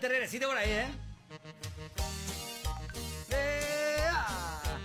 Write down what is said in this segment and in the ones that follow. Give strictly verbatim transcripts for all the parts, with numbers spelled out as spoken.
este regresito por ahí, ¿eh? ¡Eh! ah.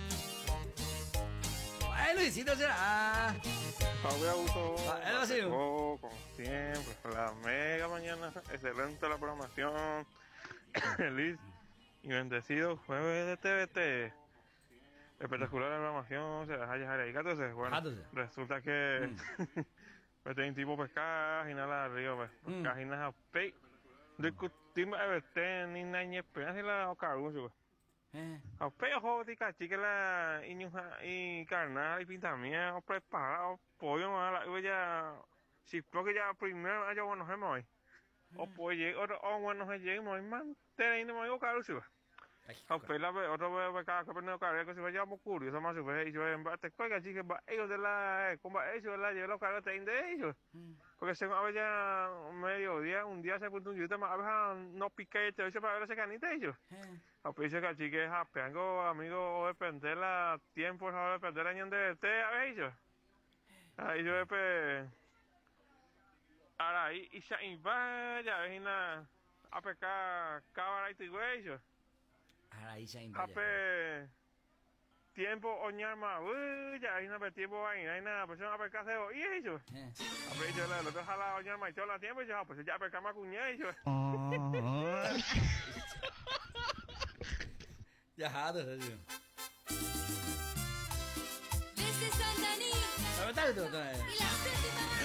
Ay, Luisito será. Pablo Augusto, Ah, él va a ser. oh, como siempre, la mega mañana, excelente la programación, feliz y bendecido jueves de T V T. Espectacular la programación, se deja llegar ahí, entonces, bueno, Entonces. resulta que pues tengo tipo pescar y nada arriba, pues, Mm. pescar y nada pay, discutimos a ver, ni nada ni esperanza y la ocargucho, pues. Eh. A peo joder, cachique la iñuja y carnal y pintamia, o preparado, pollo, mala, y ya, si porque ya primero, ya bueno, se me voy. O pues llega, o bueno, se llega, me man, te y no me digo caro, sí, Ay, a pela, otro vez, cada que prende caro, que se vaya muy curioso, más su vez, y yo en bate, cuelga, chique, ellos de la, como ellos, la, lleva los carros de ellos. Porque según a ver ya un mediodía, un día se puso un yute, a ver, no pique, te dice para ver ese canita de ellos. A veces que chique, hapeango, amigo, de perder la tiempo, de perder años de té, a ver, ellos. Ahí yo, pues, ahora ahí, y ya, y vaya, ves, na, a pecar, cabra y tigüello. Ahí se Ape, tiempo, oñar más, uy, ya, hay una tiempo, ahí, hay nada, pues, a pecar cebo, y ellos. Eh. A ver, yo le dejo la oñar más y todo el tiempo, y yo, pues, ya pecar más cuñá, ellos. Ya, entonces, tío. This is Sandani ¿Sabes tal? y la séptima